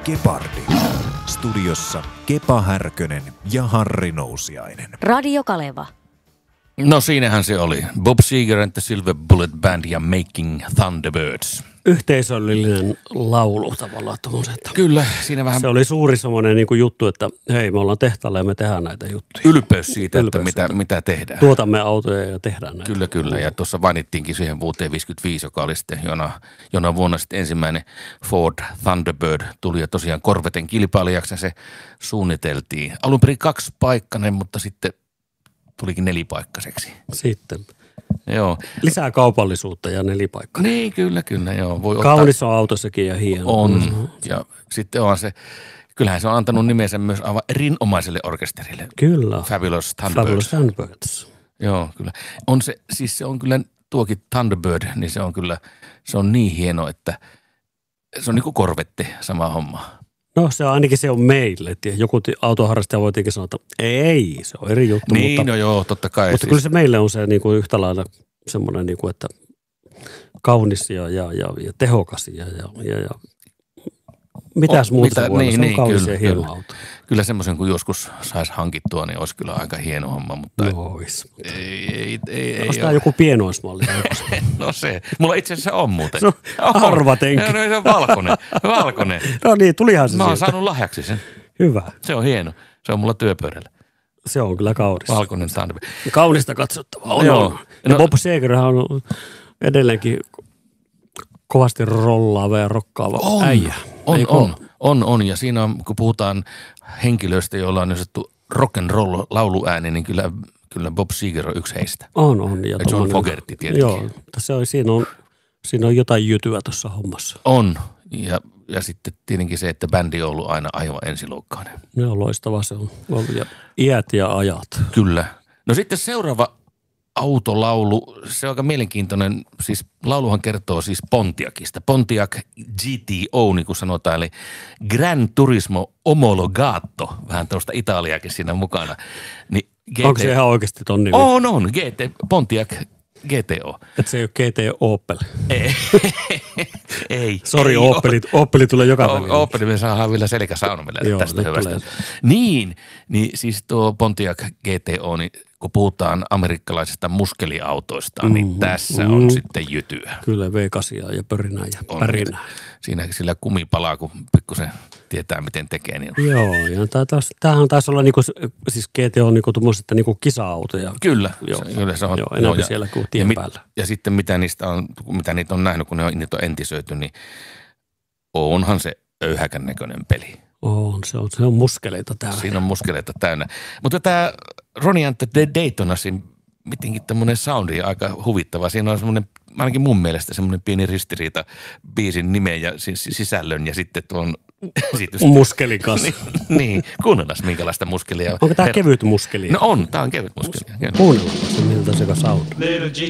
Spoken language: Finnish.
Gepardi. Studiossa Kepa Härkönen ja Harri Nousiainen. Radio Kaleva. No siinähän se oli. Bob Seger and the Silver Bullet Band ja Making Thunderbirds. Yhteisöllinen laulu tavallaan tuommoiset. Kyllä, siinä vähän Se oli suuri semmoinen niin kuin juttu, että hei, me ollaan tehtaalla ja me tehdään näitä juttuja. ylpeys siitä, että mitä tehdään. Tuotamme autoja ja tehdään näitä. Kyllä. Ja tuossa mainittiinkin siihen vuoteen 1955, joka oli sitten jona vuonna sitten ensimmäinen Ford Thunderbird tuli ja tosiaan Corvetten kilpailijaksi se suunniteltiin. Alun perin 2-paikkainen, mutta sitten tulikin 4-paikkaiseksi. Sitten. Joo. Lisää kaupallisuutta ja 4-paikkaa. Niin, kyllä, joo. Voi Kaunis on auto sekin ja hieno. On. Ja sitten on se, kyllähän se on antanut nimensä myös aivan erinomaiselle orkesterille. Kyllä. Fabulous Thunderbirds. Fabulous Thunderbirds. Joo, kyllä. Se on kyllä tuokin Thunderbird, niin se on niin hieno, että se on niin kuin Corvette, sama homma. No se on ainakin se on meille. Että joku autoharrastaja voi tietenkin sanoa, että ei, se on eri juttu. Niin, mutta, no joo, totta kai. Mutta kyllä se meille on se niin kuin yhtä lailla semmoinen, niin kuin, että kaunis ja tehokas ja mitäs muuta se voi olla. Se on kaunis ja hieno auto. Kyllä semmoisen, kun joskus saisi hankittua, niin olisi kyllä aika hieno homma, mutta ei. Ostaa joku pienoismalli. No se. Mulla itse asiassa on muuten. No, arvatenkin. No, se on valkoinen. No niin, tulihan se Mä oon sieltä. saanut lahjaksi sen. Hyvä. Se on hieno. Se on mulla työpöydällä. Se on kyllä kaunis. Valkoinen Thunderbird. Kaunista katsottavaa. On. Joo. Ja Bob Segerhän on edelleenkin kovasti rollaava ja rokkaava äijä. On. Ja siinä on, kun puhutaan henkilöistä, joilla on nostettu rock and roll lauluääni, niin kyllä Bob Seger on yksi heistä. On. Ja John Fogerty tietenkin. Joo, siinä on jotain jytyä tuossa hommassa. On. Ja sitten tietenkin se, että bändi on ollut aina aivan ensiluokkainen. Ne on loistava se on ollut ja iät ja ajat. Kyllä. No sitten seuraava autolaulu, se on aika mielenkiintoinen, siis lauluhan kertoo siis Pontiacista. Pontiac GTO, niin kuin sanotaan, eli Gran Turismo Omologato, vähän tuosta Italiakin siinä mukana. Niin onko se ihan oikeasti ton nimi? On, Pontiac GTO. Että se ei ole GT Opel. Ei. Sori, Opeli tulee joka välillä. Opeli me saadaan vielä selkäsaunomille tästä hyvästä. Niin siis tuo Pontiac GTO, niin kun puhutaan amerikkalaisista muskeliautoista, niin tässä on sitten jytyä. Kyllä, V8 ja pörinää ja pärinää. Siinä sillä kumi palaa, kun pikkusen tietää, miten tekee. Niin joo, ja tämähän taisi olla niinku, siis GTO on niinku tuommoiset niinku kisa-autoja. Kyllä, se on. Joo, enemmän siellä kuin tien päällä. Ja sitten mitä niitä on nähnyt, kun niitä on entisöity, niin onhan se öyhäkän näköinen peli. Se on muskeleita täynnä. Siinä on muskeleita täynnä. Mutta tämä Ronnie and the Daytonasin mitenkin tämmöinen soundi aika huvittava. Siinä on semmoinen, ainakin mun mielestä semmoinen pieni ristiriita biisin nimen ja sisällön ja sitten tuon esitystä. Muskelin kanssa. niin, kuunnellaan minkälaista muskelia. Onko tämä kevyt muskeli? No on, tämä on kevyt muskeli. Kuunnellaan se, miltä se sound. Little